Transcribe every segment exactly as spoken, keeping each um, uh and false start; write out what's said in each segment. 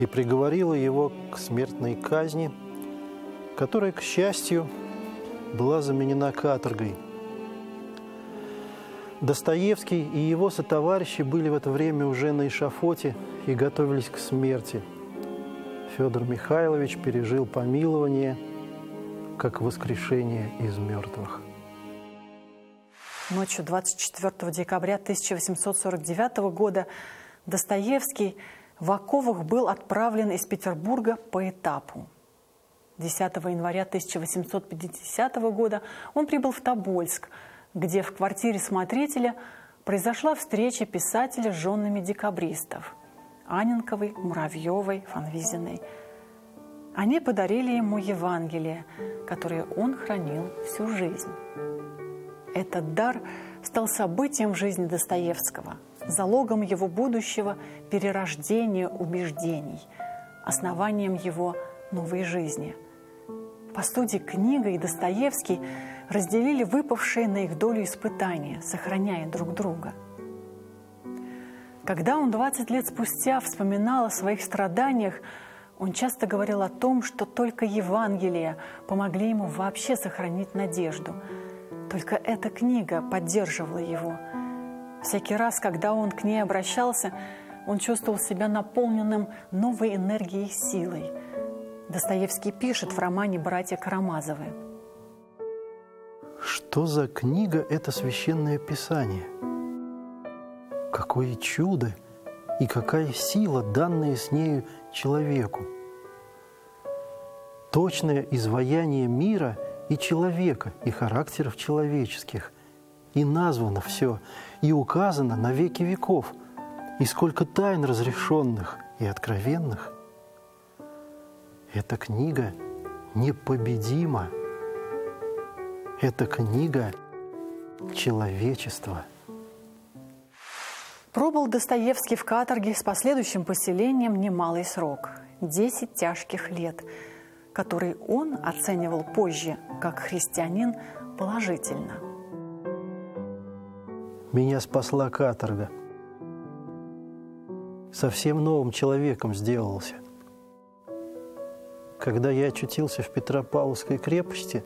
и приговорила его к смертной казни, которая, к счастью, была заменена каторгой. Достоевский и его сотоварищи были в это время уже на эшафоте и готовились к смерти. Федор Михайлович пережил помилование как воскрешение из мертвых. Ночью двадцать четвёртого декабря тысяча восемьсот сорок девятого года Достоевский в оковах был отправлен из Петербурга по этапу. десятого января тысяча восемьсот пятидесятого года он прибыл в Тобольск, где в квартире смотрителя произошла встреча писателя с женами декабристов – Анненковой, Муравьевой, Фанвизиной. Они подарили ему Евангелие, которое он хранил всю жизнь. Этот дар стал событием в жизни Достоевского, залогом его будущего перерождения убеждений, основанием его новой жизни. По сути, книга и Достоевский разделили выпавшие на их долю испытания, сохраняя друг друга. Когда он двадцать лет спустя вспоминал о своих страданиях, он часто говорил о том, что только Евангелие помогли ему вообще сохранить надежду. Только эта книга поддерживала его. Всякий раз, когда он к ней обращался, он чувствовал себя наполненным новой энергией и силой. Достоевский пишет в романе «Братья Карамазовы». Что за книга это Священное Писание? Какое чудо и какая сила, данная с нею человеку! Точное изваяние мира и человека, и характеров человеческих. И названо все, и указано на веки веков, и сколько тайн разрешенных и откровенных. Эта книга непобедима. Эта книга человечества. Пробыл Достоевский в каторге с последующим поселением немалый срок – десять тяжких лет, который он оценивал позже как христианин положительно. Меня спасла каторга. Совсем новым человеком сделался. Когда я очутился в Петропавловской крепости,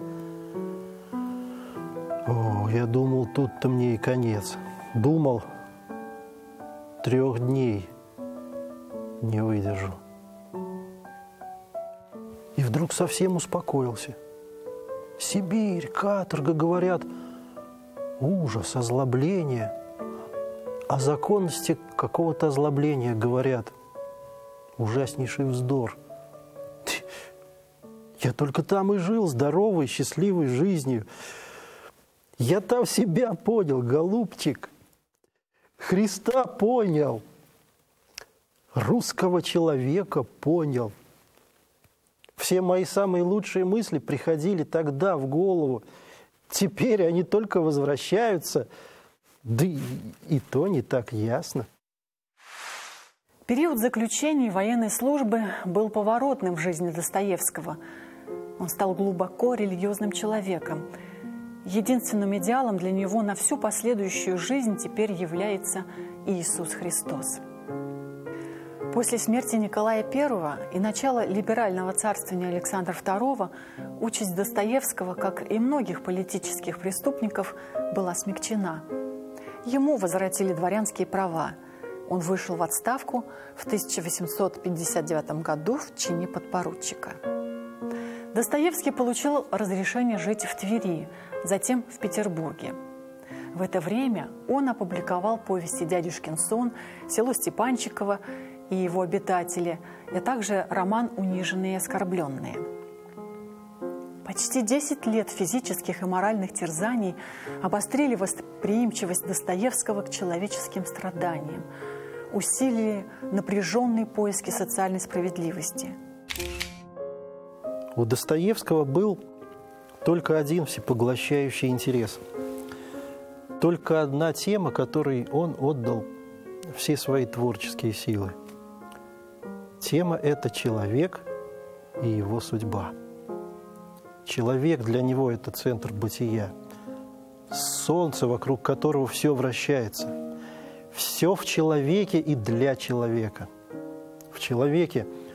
о, я думал, тут-то мне и конец. Думал, трех дней не выдержу. И вдруг совсем успокоился. Сибирь, каторга, говорят, ужас, озлобление. О законности какого-то озлобления говорят. Ужаснейший вздор. Я только там и жил здоровой, счастливой жизнью. Я там себя понял, голубчик. Христа понял. Русского человека понял. Все мои самые лучшие мысли приходили тогда в голову. Теперь они только возвращаются. Да и, и то не так ясно. Период заключения военной службы был поворотным в жизни Достоевского. Он стал глубоко религиозным человеком. Единственным идеалом для него на всю последующую жизнь теперь является Иисус Христос. После смерти Николая Первого и начала либерального царствования Александра Второго участь Достоевского, как и многих политических преступников, была смягчена. Ему возвратили дворянские права. Он вышел в отставку в тысяча восемьсот пятьдесят девятом году в чине подпоручика. Достоевский получил разрешение жить в Твери, затем в Петербурге. В это время он опубликовал повести «Дядюшкин сон», «Село Степанчиково» и его обитатели, а также роман «Униженные и оскорбленные». Почти десять лет физических и моральных терзаний обострили восприимчивость Достоевского к человеческим страданиям, усилили напряженные поиски социальной справедливости. У Достоевского был только один всепоглощающий интерес. Только одна тема, которой он отдал все свои творческие силы. Тема – это человек и его судьба. Человек для него – это центр бытия. Солнце, вокруг которого все вращается. Все в человеке и для человека. В человеке –